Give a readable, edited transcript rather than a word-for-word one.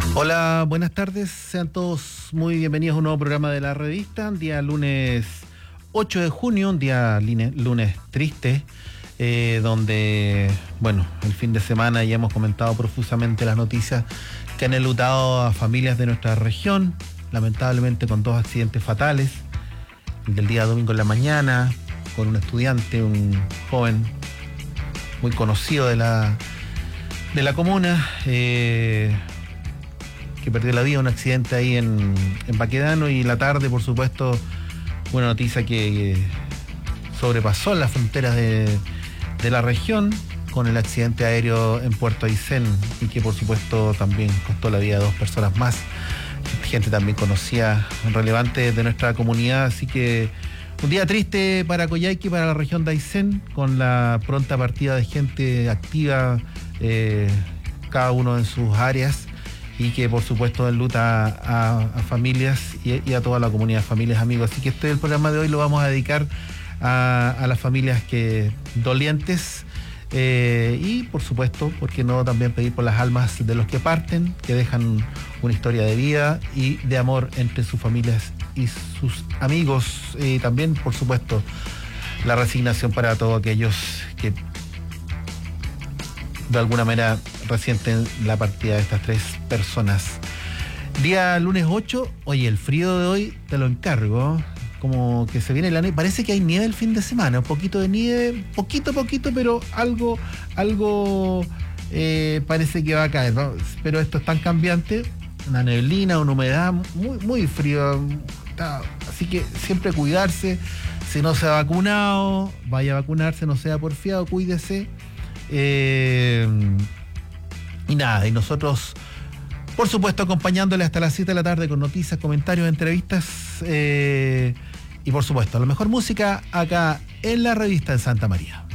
Hola, buenas tardes. Sean todos muy bienvenidos a un nuevo programa de la revista. Día lunes 8 de junio, un día lunes triste, donde, bueno, el fin de semana ya hemos comentado profusamente las noticias que han enlutado a familias de nuestra región, lamentablemente con dos accidentes fatales. El del día domingo en la mañana, con un estudiante, un joven muy conocido de la comuna, que perdió la vida en un accidente ahí en Baquedano, y la tarde, por supuesto, una noticia que sobrepasó las fronteras de la región con el accidente aéreo en Puerto Aysén, y que por supuesto también costó la vida de dos personas más, gente también conocida, relevante de nuestra comunidad. Así que un día triste para Coyhaique, para la región de Aysén, con la pronta partida de gente activa, cada uno en sus áreas, y que por supuesto enluta a familias y a toda la comunidad, familias, amigos. Así que el programa de hoy lo vamos a dedicar a las familias dolientes, y por supuesto, ¿por qué no también pedir por las almas de los que parten, que dejan una historia de vida y de amor entre sus familias y sus amigos? Y también, por supuesto, la resignación para todos aquellos que de alguna manera resienten la partida de estas tres personas. Día lunes 8, oye, el frío de hoy te lo encargo, como que se viene la nieve. Parece que hay nieve el fin de semana, un poquito de nieve, poquito, pero algo parece que va a caer, ¿no? Pero esto es tan cambiante, una neblina, una humedad, muy frío. Así que siempre cuidarse. Si no se ha vacunado, vaya a vacunarse, no sea porfiado, cuídese. Y nada, y nosotros, por supuesto, acompañándole hasta las 7 de la tarde con noticias, comentarios, entrevistas, y por supuesto, la mejor música acá en la revista en Santa María.